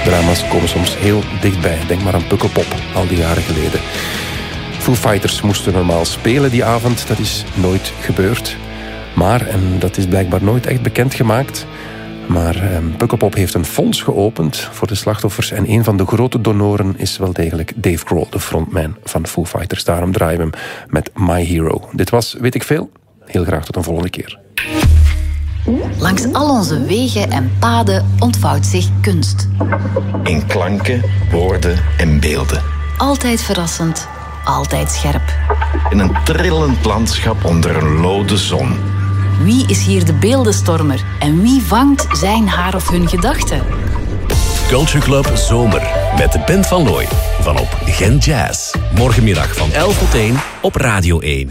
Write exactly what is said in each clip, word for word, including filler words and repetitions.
Drama's komen soms heel dichtbij. Denk maar aan Pukkelpop, al die jaren geleden. Foo Fighters moesten normaal spelen die avond. Dat is nooit gebeurd. Maar, en dat is blijkbaar nooit echt bekendgemaakt, maar eh, Pukkelpop heeft een fonds geopend voor de slachtoffers. En een van de grote donoren is wel degelijk Dave Grohl, de frontman van Foo Fighters. Daarom draaien we hem met My Hero. Dit was Weet ik Veel. Heel graag tot een volgende keer. Langs al onze wegen en paden ontvouwt zich kunst. In klanken, woorden en beelden. Altijd verrassend, altijd scherp. In een trillend landschap onder een lode zon. Wie is hier de beeldenstormer en wie vangt zijn haar of hun gedachten? Culture Club Zomer met de Band van Looy van op Gent Jazz. Morgenmiddag van elf tot één op Radio één.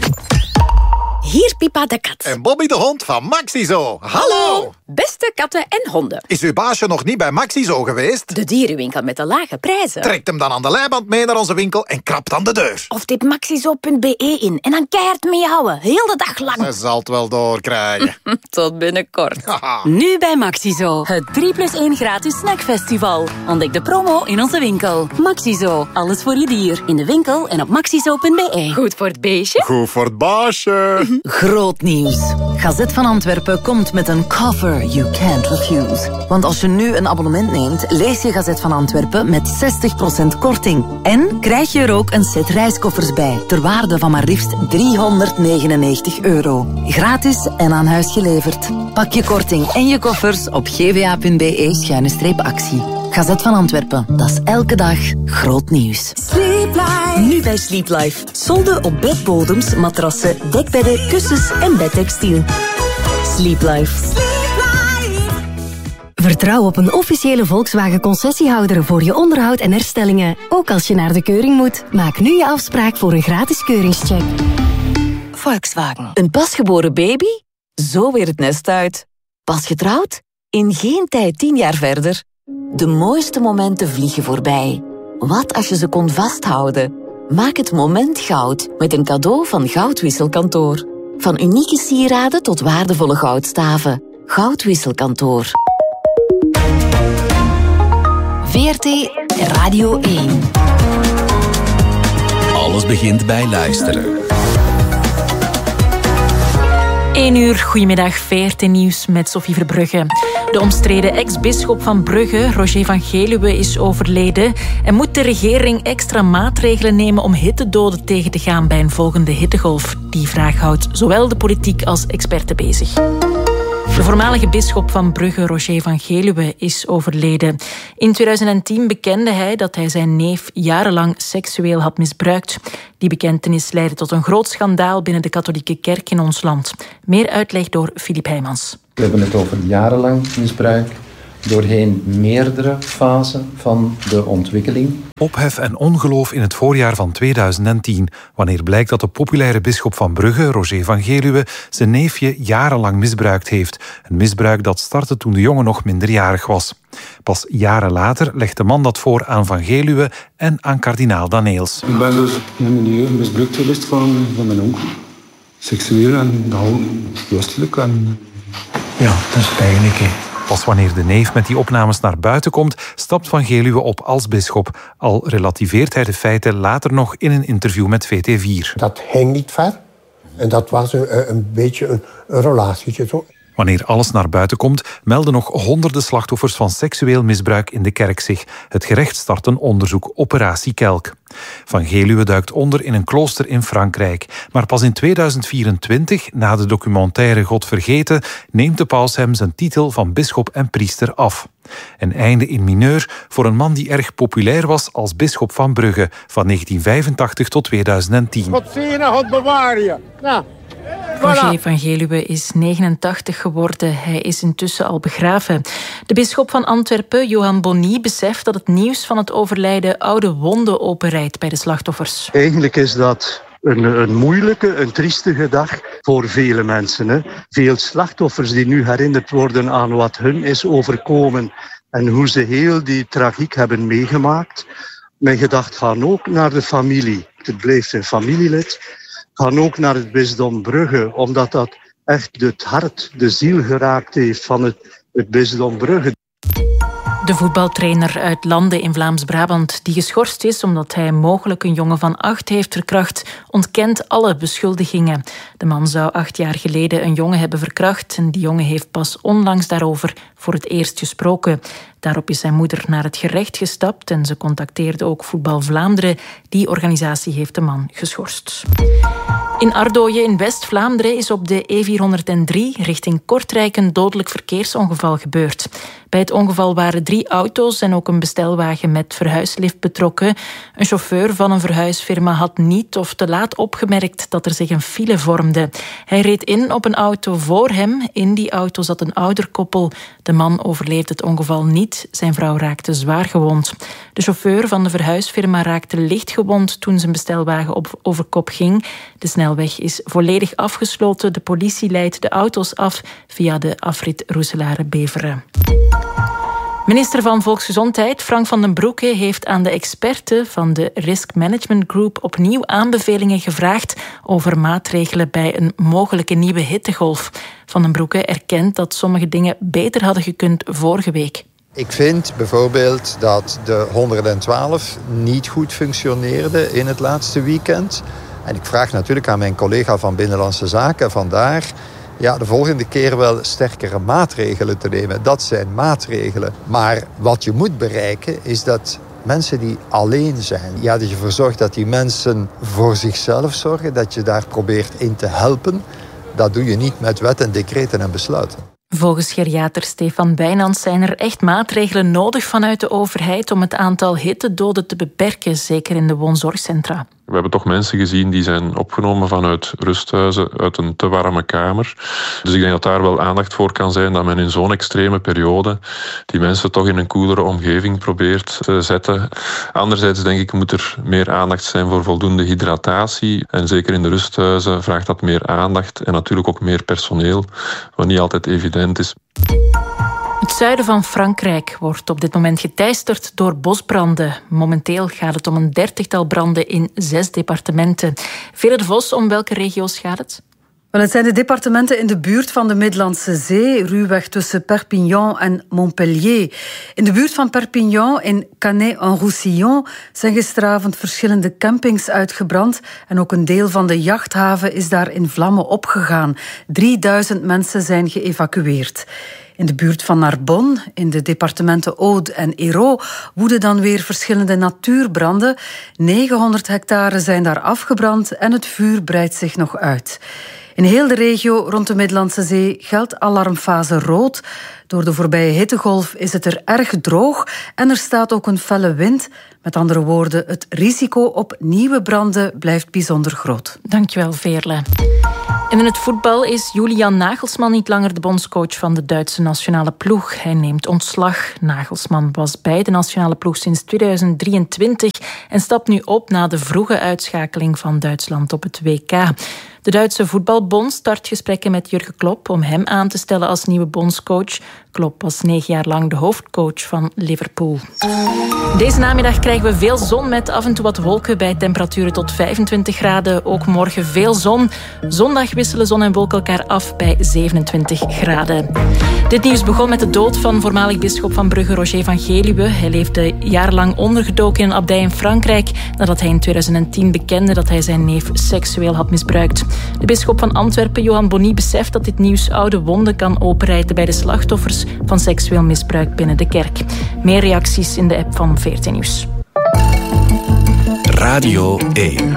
Hier Pipa de kat. En Bobby de hond van Maxizo. Hallo! Beste katten en honden. Is uw baasje nog niet bij Maxizo geweest? De dierenwinkel met de lage prijzen. Trekt hem dan aan de leiband mee naar onze winkel en krapt aan de deur. Of typ maxizo punt be in en dan keihard meehouden. Heel de dag lang. Ze zal het wel doorkrijgen. Tot binnenkort. Nu bij Maxizo. Het drie plus één gratis snackfestival. Ontdek de promo in onze winkel. Maxizo. Alles voor je dier. In de winkel en op maxizo punt be. Goed voor het beestje. Goed voor het baasje. Groot nieuws. Gazet van Antwerpen komt met een cover you can't refuse. Want als je nu een abonnement neemt, lees je Gazet van Antwerpen met zestig procent korting. En krijg je er ook een set reiskoffers bij, ter waarde van maar liefst driehonderdnegenennegentig euro. Gratis en aan huis geleverd. Pak je korting en je koffers op gva punt be schuine streep actie. Gazet van Antwerpen, dat is elke dag groot nieuws. Sleep Life. Nu bij Sleep Life. Solden op bedbodems, matrassen, dekbedden, kussens en bedtextiel. Sleep Life. Sleep Life. Vertrouw op een officiële Volkswagen concessiehouder voor je onderhoud en herstellingen. Ook als je naar de keuring moet. Maak nu je afspraak voor een gratis keuringscheck. Volkswagen. Een pasgeboren baby? Zo weer het nest uit. Pas getrouwd? In geen tijd tien jaar verder. De mooiste momenten vliegen voorbij. Wat als je ze kon vasthouden? Maak het moment goud met een cadeau van Goudwisselkantoor. Van unieke sieraden tot waardevolle goudstaven. Goudwisselkantoor. V R T Radio één. Alles begint bij luisteren. één uur, goedemiddag, V R T Nieuws met Sophie Verbrugge. De omstreden ex-bisschop van Brugge, Roger van Geluwe, is overleden en moet de regering extra maatregelen nemen om hittedoden tegen te gaan bij een volgende hittegolf. Die vraag houdt zowel de politiek als experten bezig. De voormalige bisschop van Brugge, Roger van Geluwe, is overleden. In tweeduizend tien bekende hij dat hij zijn neef jarenlang seksueel had misbruikt. Die bekentenis leidde tot een groot schandaal binnen de katholieke kerk in ons land. Meer uitleg door Filip Heijmans. We hebben het over jarenlang misbruik, doorheen meerdere fasen van de ontwikkeling. Ophef en ongeloof in het voorjaar van tweeduizend tien, wanneer blijkt dat de populaire bisschop van Brugge, Roger van Geluwe, zijn neefje jarenlang misbruikt heeft. Een misbruik dat startte toen de jongen nog minderjarig was. Pas jaren later legt de man dat voor aan Van Geluwe en aan kardinaal Daneels. Ik ben dus in een milieu misbruikt geweest van, van mijn onkel. Seksueel en nou, lustelijk. En... Ja, dat is pijnlijk, hè. Pas wanneer de neef met die opnames naar buiten komt, stapt Van Geluwe op als bisschop. Al relativeert hij de feiten later nog in een interview met V T vier. Dat ging niet ver. En dat was een, een beetje een, een relatietje zo. Wanneer alles naar buiten komt, melden nog honderden slachtoffers van seksueel misbruik in de kerk zich. Het gerecht start een onderzoek, Operatie Kelk. Van Geluwe duikt onder in een klooster in Frankrijk. Maar pas in tweeduizend vierentwintig, na de documentaire God Vergeten, neemt de paus hem zijn titel van bisschop en priester af. Een einde in mineur voor een man die erg populair was als bisschop van Brugge, van negentien vijfentachtig tot tweeduizend tien. God zie je, God bewaar je. Nou. Roger van Geluwe is negenentachtig geworden. Hij is intussen al begraven. De bisschop van Antwerpen, Johan Bonny, beseft dat het nieuws van het overlijden oude wonden openrijdt bij de slachtoffers. Eigenlijk is dat een, een moeilijke, een triestige dag voor vele mensen. Hè. Veel slachtoffers die nu herinnerd worden aan wat hun is overkomen en hoe ze heel die tragiek hebben meegemaakt. Mijn gedachten gaan ook naar de familie. Het blijft een familielid. Gaan ook naar het bisdom Brugge, omdat dat echt het hart, de ziel geraakt heeft van het, het bisdom Brugge. De voetbaltrainer uit Lande in Vlaams-Brabant, die geschorst is omdat hij mogelijk een jongen van acht heeft verkracht, ontkent alle beschuldigingen. De man zou acht jaar geleden een jongen hebben verkracht en die jongen heeft pas onlangs daarover voor het eerst gesproken. Daarop is zijn moeder naar het gerecht gestapt en ze contacteerde ook Voetbal Vlaanderen. Die organisatie heeft de man geschorst. In Ardooien in West-Vlaanderen is op de E vierhonderddrie richting Kortrijk een dodelijk verkeersongeval gebeurd. Bij het ongeval waren drie auto's en ook een bestelwagen met verhuislift betrokken. Een chauffeur van een verhuisfirma had niet of te laat opgemerkt dat er zich een file vormde. Hij reed in op een auto voor hem. In die auto zat een ouderkoppel. De man overleefde het ongeval niet. Zijn vrouw raakte zwaar gewond. De chauffeur van de verhuisfirma raakte licht gewond toen zijn bestelwagen op over kop ging. De snelweg is volledig afgesloten. De politie leidt de auto's af via de afrit Roeselare-Beveren. Minister van Volksgezondheid Frank van den Broeke heeft aan de experten van de Risk Management Group opnieuw aanbevelingen gevraagd over maatregelen bij een mogelijke nieuwe hittegolf. Van den Broeke erkent dat sommige dingen beter hadden gekund vorige week. Ik vind bijvoorbeeld dat de honderdtwaalf niet goed functioneerde in het laatste weekend. En ik vraag natuurlijk aan mijn collega van Binnenlandse Zaken vandaar ja, de volgende keer wel sterkere maatregelen te nemen. Dat zijn maatregelen. Maar wat je moet bereiken is dat mensen die alleen zijn, ja, dat je ervoor zorgt dat die mensen voor zichzelf zorgen, dat je daar probeert in te helpen. Dat doe je niet met wet en decreten en besluiten. Volgens geriater Stefan Wijnands zijn er echt maatregelen nodig vanuit de overheid om het aantal hittedoden te beperken, zeker in de woonzorgcentra. We hebben toch mensen gezien die zijn opgenomen vanuit rusthuizen, uit een te warme kamer. Dus ik denk dat daar wel aandacht voor kan zijn, dat men in zo'n extreme periode die mensen toch in een koelere omgeving probeert te zetten. Anderzijds denk ik moet er meer aandacht zijn voor voldoende hydratatie. En zeker in de rusthuizen vraagt dat meer aandacht en natuurlijk ook meer personeel, wat niet altijd evident is. Het zuiden van Frankrijk wordt op dit moment geteisterd door bosbranden. Momenteel gaat het om een dertigtal branden in zes departementen. Vere de Vos, om welke regio's gaat het? Wel, het zijn de departementen in de buurt van de Middellandse Zee, ruwweg tussen Perpignan en Montpellier. In de buurt van Perpignan, in Canet-en-Roussillon, zijn gisteravond verschillende campings uitgebrand en ook een deel van de jachthaven is daar in vlammen opgegaan. drieduizend mensen zijn geëvacueerd. In de buurt van Narbonne, in de departementen Aude en Hérault, woeden dan weer verschillende natuurbranden. negenhonderd hectare zijn daar afgebrand en het vuur breidt zich nog uit. In heel de regio rond de Middellandse Zee geldt alarmfase rood. Door de voorbije hittegolf is het er erg droog en er staat ook een felle wind. Met andere woorden, het risico op nieuwe branden blijft bijzonder groot. Dankjewel, Veerle. En in het voetbal is Julian Nagelsman niet langer de bondscoach van de Duitse nationale ploeg. Hij neemt ontslag. Nagelsman was bij de nationale ploeg sinds tweeduizend drieëntwintig en stapt nu op na de vroege uitschakeling van Duitsland op het W K. De Duitse voetbalbond start gesprekken met Jurgen Klopp om hem aan te stellen als nieuwe bondscoach. Klopp was negen jaar lang de hoofdcoach van Liverpool. Deze namiddag krijgen we veel zon met af en toe wat wolken bij temperaturen tot vijfentwintig graden. Ook morgen veel zon. Zondag wisselen zon en wolken elkaar af bij zevenentwintig graden. Dit nieuws begon met de dood van voormalig bisschop van Brugge, Roger van Geluwe. Hij leefde jarenlang ondergedoken in een abdij in Frankrijk nadat hij in tweeduizend tien bekende dat hij zijn neef seksueel had misbruikt. De bisschop van Antwerpen, Johan Bonny, beseft dat dit nieuws oude wonden kan openrijten bij de slachtoffers van seksueel misbruik binnen de kerk. Meer reacties in de app van V R T Nieuws. Radio één.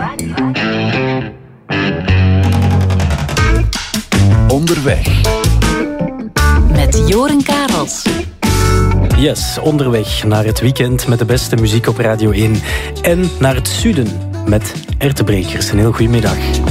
Onderweg. Met Joren Karels. Yes, onderweg naar het weekend met de beste muziek op Radio één. En naar het zuiden met Ertebrekers. Een heel goedemiddag.